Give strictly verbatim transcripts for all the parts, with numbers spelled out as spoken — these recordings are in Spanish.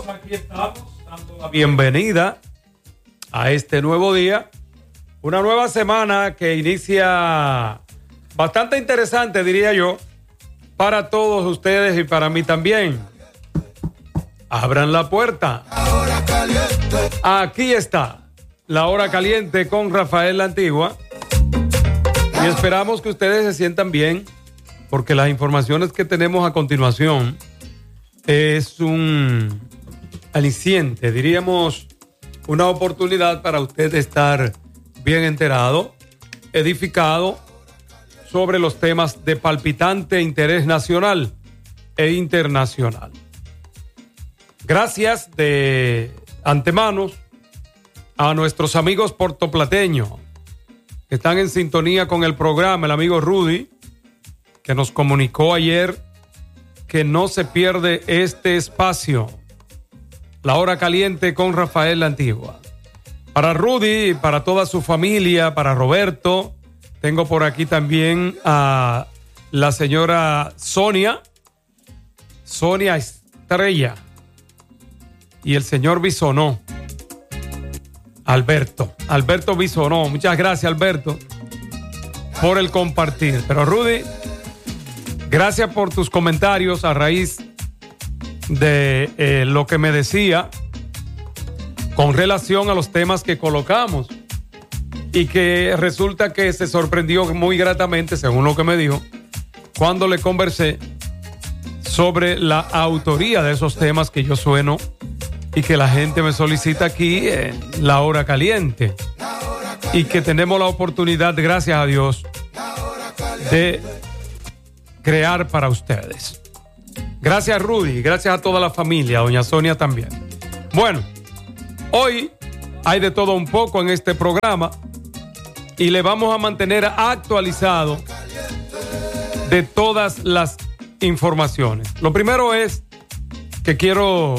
aquí estamos dando la bienvenida a este nuevo día, una nueva semana que inicia bastante interesante, diría yo, para todos ustedes y para mí también. Abran la puerta. Aquí está la hora caliente con Rafael La Antigua y esperamos que ustedes se sientan bien porque las informaciones que tenemos a continuación es un aliciente, diríamos, una oportunidad para usted estar bien enterado, edificado sobre los temas de palpitante interés nacional e internacional. Gracias de antemano a nuestros amigos portoplateños que están en sintonía con el programa, el amigo Rudy, que nos comunicó ayer que no se pierde este espacio, la hora caliente con Rafael La Antigua. Para Rudy, para toda su familia, para Roberto, tengo por aquí también a la señora Sonia, Sonia Estrella, y el señor Bisonó, Alberto, Alberto Bisonó. Muchas gracias, Alberto, por el compartir. Pero Rudy, gracias por tus comentarios a raíz de eh, lo que me decía con relación a los temas que colocamos y que resulta que se sorprendió muy gratamente, según lo que me dijo, cuando le conversé sobre la autoría de esos temas que yo sueno y que la gente me solicita aquí en la hora caliente y que tenemos la oportunidad, gracias a Dios, de crear para ustedes. Gracias, Rudy, gracias a toda la familia, doña Sonia también. Bueno, hoy hay de todo un poco en este programa y le vamos a mantener actualizado de todas las informaciones. Lo primero es que quiero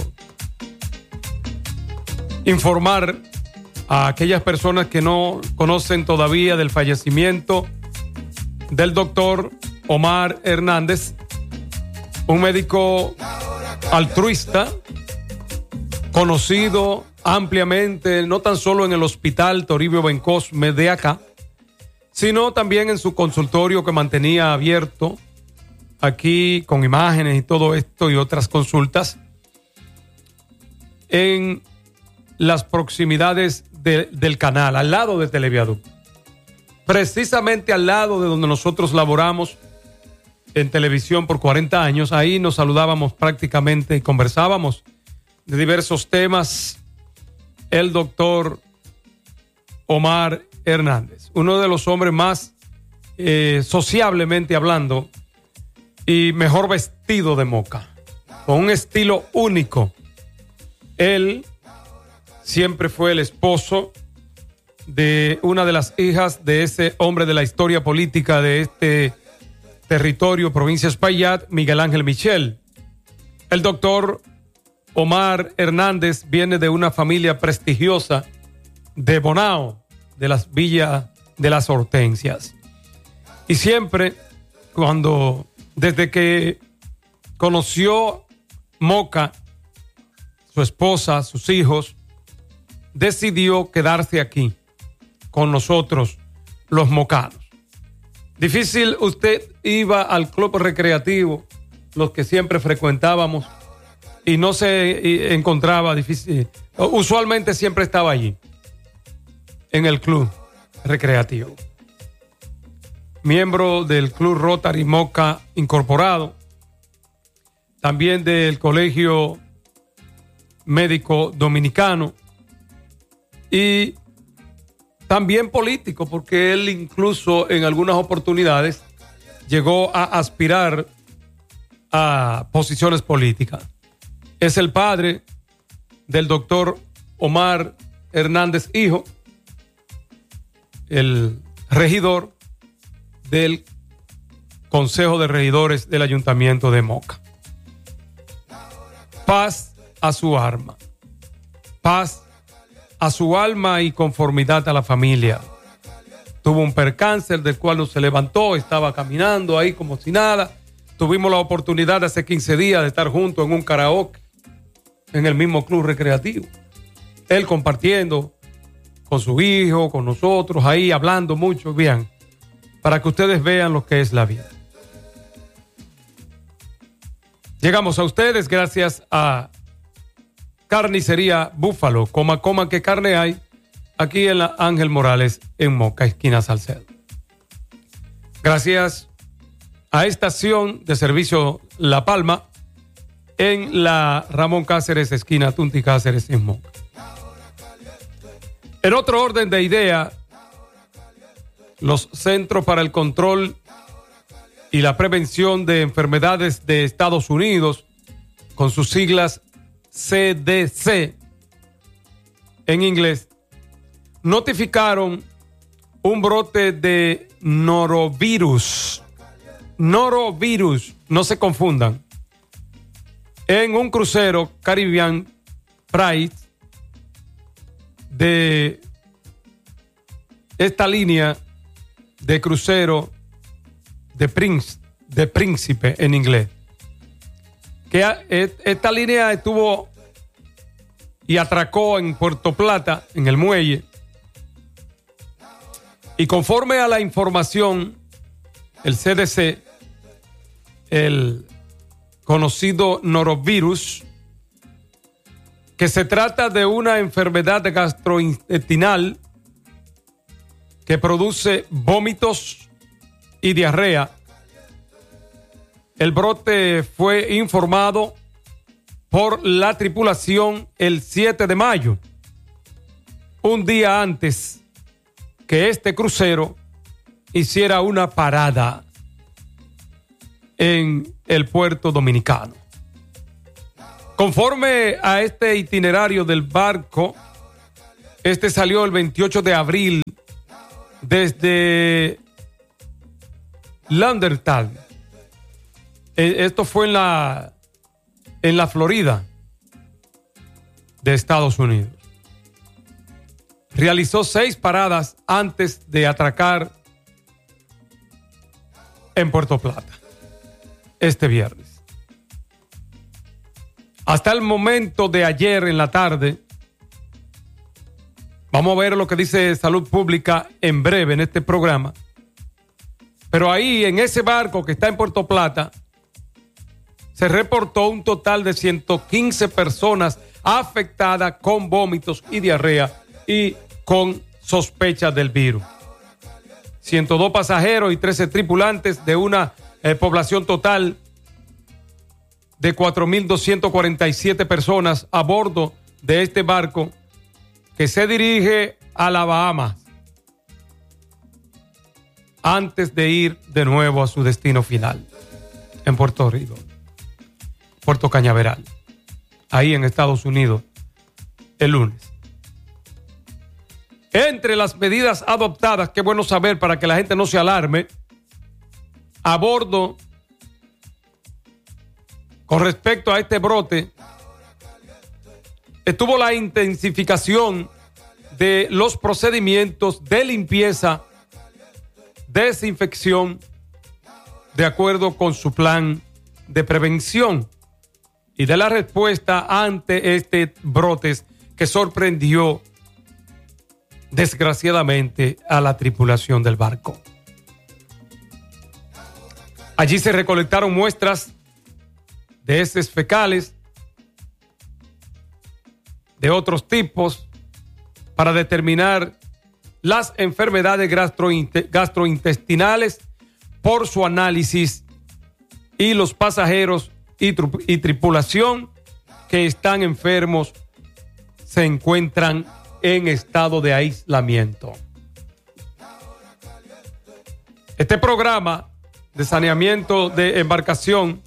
informar a aquellas personas que no conocen todavía del fallecimiento del doctor Omar Hernández, un médico altruista, conocido ampliamente, no tan solo en el hospital Toribio Bencosme de acá, sino también en su consultorio que mantenía abierto aquí con imágenes y todo esto y otras consultas en las proximidades de, del canal, al lado de Televiaducto, precisamente al lado de donde nosotros laboramos en televisión por cuarenta años. Ahí nos saludábamos prácticamente y conversábamos de diversos temas. El doctor Omar Hernández, uno de los hombres más eh, sociablemente hablando y mejor vestido de Moca, con un estilo único. Él siempre fue el esposo de una de las hijas de ese hombre de la historia política de este territorio, provincia Espaillat, Miguel Ángel Michel. El doctor Omar Hernández viene de una familia prestigiosa de Bonao, de las villas de las Hortensias. Y siempre, cuando, desde que conoció Moca, su esposa, sus hijos, decidió quedarse aquí con nosotros, los mocanos. Difícil, usted iba al club recreativo, los que siempre frecuentábamos, y no se encontraba difícil. Usualmente siempre estaba allí, en el club recreativo. Miembro del Club Rotary Moca Incorporado, también del Colegio Médico Dominicano y también político, porque él incluso en algunas oportunidades llegó a aspirar a posiciones políticas. Es el padre del doctor Omar Hernández Hijo, el regidor del Consejo de Regidores del Ayuntamiento de Moca. Paz a su alma, paz a su alma y conformidad a la familia. Tuvo un percance del cual no se levantó, estaba caminando ahí como si nada. Tuvimos la oportunidad hace quince días de estar juntos en un karaoke en el mismo club recreativo. Él compartiendo con su hijo, con nosotros, ahí hablando mucho, bien, para que ustedes vean lo que es la vida. Llegamos a ustedes gracias a Carnicería Búfalo. Coma, coma, que carne hay aquí en la Ángel Morales, en Moca, esquina Salcedo. Gracias a Estación de Servicio La Palma, en la Ramón Cáceres, esquina Tunti Cáceres, en Moca. En otro orden de idea, los Centros para el Control y la Prevención de Enfermedades de Estados Unidos, con sus siglas C D C en inglés, notificaron un brote de norovirus. Norovirus, no se confundan, en un crucero Caribbean Pride de esta línea de crucero de, Prince, de Príncipe en inglés. Que esta línea estuvo y atracó en Puerto Plata, en el muelle. Y conforme a la información, el C D C, el conocido norovirus, que se trata de una enfermedad gastrointestinal que produce vómitos y diarrea. El brote fue informado por la tripulación el siete de mayo, un día antes que este crucero hiciera una parada en el puerto dominicano. Conforme a este itinerario del barco, este salió el veintiocho de abril desde Lauderdale. Esto fue en la, en la Florida de Estados Unidos. Realizó seis paradas antes de atracar en Puerto Plata este viernes. Hasta el momento de ayer en la tarde, vamos a ver lo que dice Salud Pública en breve en este programa, pero ahí en ese barco que está en Puerto Plata se reportó un total de ciento quince personas afectadas con vómitos y diarrea y con sospecha del virus. ciento dos pasajeros y trece tripulantes de una eh, población total de cuatro mil doscientas cuarenta y siete personas a bordo de este barco que se dirige a las Bahamas antes de ir de nuevo a su destino final en Puerto Rico, Puerto Cañaveral, ahí en Estados Unidos, el lunes. Entre las medidas adoptadas, qué bueno saber para que la gente no se alarme, a bordo con respecto a este brote, estuvo la intensificación de los procedimientos de limpieza, desinfección, de acuerdo con su plan de prevención y de la respuesta ante este brote que sorprendió desgraciadamente a la tripulación del barco. Allí se recolectaron muestras de heces fecales de otros tipos para determinar las enfermedades gastrointestinales por su análisis, y los pasajeros y, tri- y tripulación que están enfermos se encuentran en estado de aislamiento. Este programa de saneamiento de embarcación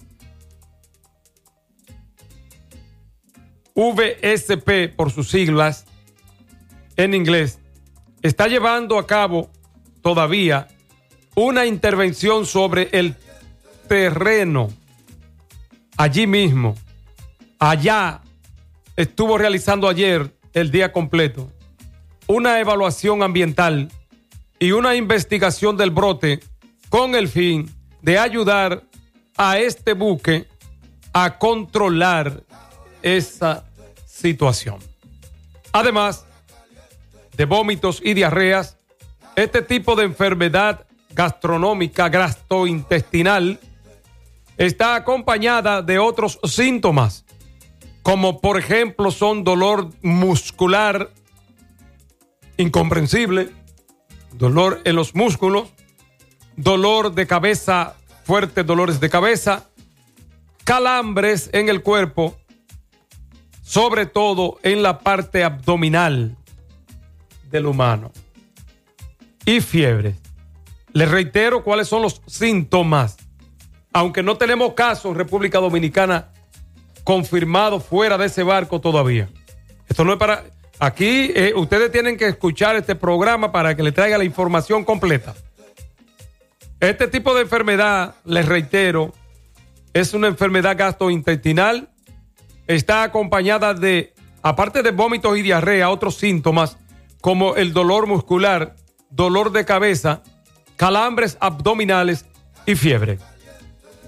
V S P por sus siglas en inglés está llevando a cabo todavía una intervención sobre el terreno allí mismo. Allá estuvo realizando ayer el día completo una evaluación ambiental y una investigación del brote con el fin de ayudar a este buque a controlar esa situación. Además de vómitos y diarreas, este tipo de enfermedad gastronómica gastrointestinal está acompañada de otros síntomas, como por ejemplo son dolor muscular incomprensible, dolor en los músculos, dolor de cabeza, fuertes dolores de cabeza, calambres en el cuerpo, sobre todo en la parte abdominal del humano, y fiebre. Les reitero cuáles son los síntomas, aunque no tenemos casos en República Dominicana confirmados fuera de ese barco todavía. Esto no es para... Aquí eh, ustedes tienen que escuchar este programa para que les traiga la información completa. Este tipo de enfermedad, les reitero, es una enfermedad gastrointestinal. Está acompañada de, aparte de vómitos y diarrea, otros síntomas como el dolor muscular, dolor de cabeza, calambres abdominales y fiebre.